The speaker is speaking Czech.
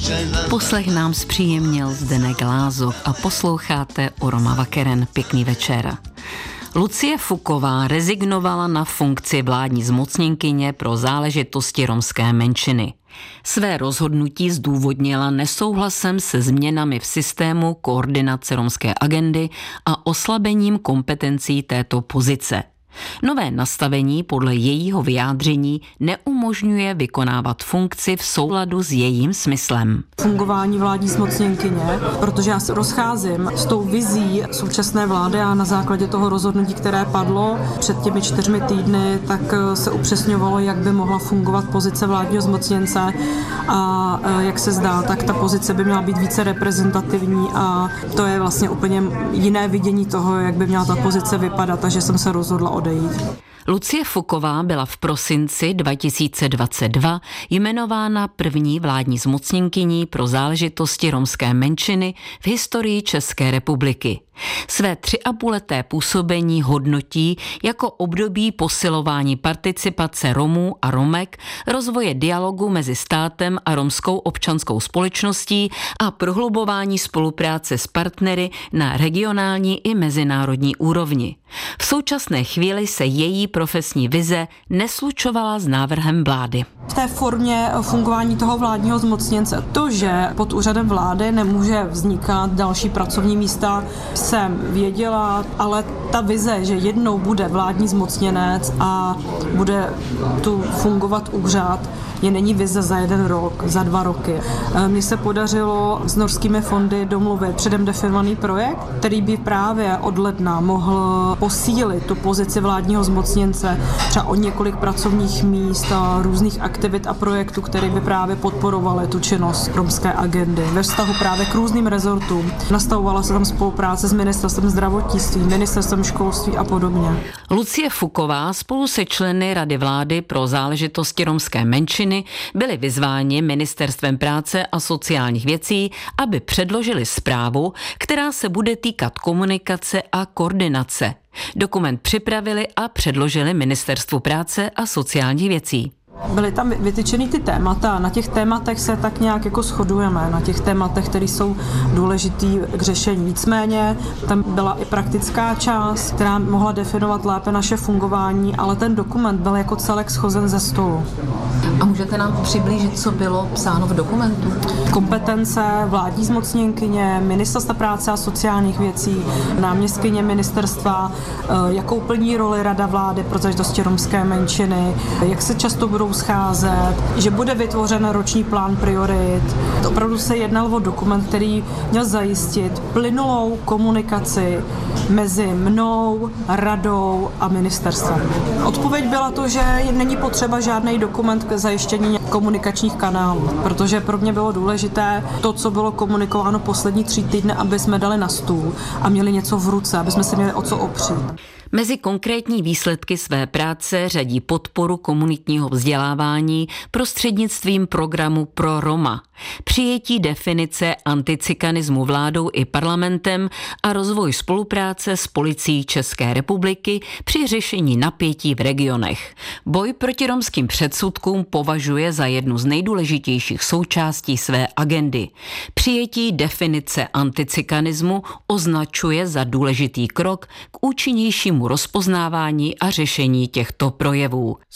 Poslech nám zpříjemnil Zdeněk Lázov a posloucháte o Roma Vakeren. Pěkný večer. Lucie Fuková rezignovala na funkci vládní zmocněnkyně pro záležitosti romské menšiny. Své rozhodnutí zdůvodnila nesouhlasem se změnami v systému koordinace romské agendy a oslabením kompetencí této pozice. Nové nastavení podle jejího vyjádření neumožňuje vykonávat funkci v souladu s jejím smyslem. Fungování vládní zmocněnkyně, protože já se rozcházím s tou vizí současné vlády a na základě toho rozhodnutí, které padlo před těmi 4 týdny, tak se upřesňovalo, jak by mohla fungovat pozice vládního zmocněnce a jak se zdá, tak ta pozice by měla být více reprezentativní a to je vlastně úplně jiné vidění toho, jak by měla ta pozice vypadat, takže jsem se rozhodla odejít. Lucie Fuková byla v prosinci 2022 jmenována první vládní zmocněnkyní pro záležitosti romské menšiny v historii České republiky. Své 3,5leté působení hodnotí jako období posilování participace Romů a Romek, rozvoje dialogu mezi státem a romskou občanskou společností a prohlubování spolupráce s partnery na regionální i mezinárodní úrovni. V současné chvíli se její profesní vize neslučovala s návrhem vlády. V té formě fungování toho vládního zmocněnce, to, že pod úřadem vlády nemůže vznikat další pracovní místa, jsem věděla, ale ta vize, že jednou bude vládní zmocněnec a bude tu fungovat úřad, není vize za 1 rok, za 2 roky. Mně se podařilo s norskými fondy domluvit předem definovaný projekt, který by právě od ledna mohl posílit tu pozici vládního zmocněnce třeba o několik pracovních míst a různých aktivit a projektů, které by právě podporovaly tu činnost romské agendy ve vztahu právě k různým rezortům. Nastavovala se tam spolupráce s ministerstvem zdravotnictví, ministerstvem školství a podobně. Lucie Fuková spolu se členy Rady vlády pro záležitosti romské menšiny byli vyzváni Ministerstvem práce a sociálních věcí, aby předložili zprávu, která se bude týkat komunikace a koordinace. Dokument připravili a předložili Ministerstvu práce a sociálních věcí. Byly tam vytyčeny ty témata, na těch tématech se tak nějak jako shodujeme, na těch tématech, které jsou důležitý k řešení. Nicméně tam byla i praktická část, která mohla definovat lépe naše fungování, ale ten dokument byl jako celek shozen ze stolu. A můžete nám přiblížit, co bylo psáno v dokumentu? Kompetence vládní zmocněnkyně, Ministerstva práce a sociálních věcí, náměstkyně ministerstva, jakou plní roli Rada vlády pro záležitosti romské menšiny, jak se často budou scházet, že bude vytvořen roční plán priorit. Opravdu se jednalo o dokument, který měl zajistit plynulou komunikaci mezi mnou, radou a ministerstvem. Odpověď byla to, že není potřeba žádný dokument k zajištění komunikačních kanálů, protože pro mě bylo důležité to, co bylo komunikováno poslední 3 týdny, aby jsme dali na stůl a měli něco v ruce, aby jsme se měli o co opřít. Mezi konkrétní výsledky své práce řadí podporu komunitního vzdělávání prostřednictvím programu Pro Roma, přijetí definice anticikanismu vládou i parlamentem a rozvoj spolupráce s policií České republiky při řešení napětí v regionech. Boj proti romským předsudkům považuje za jednu z nejdůležitějších součástí své agendy. Přijetí definice anticikanismu označuje za důležitý krok k účinnějšímu rozpoznávání a řešení těchto projevů.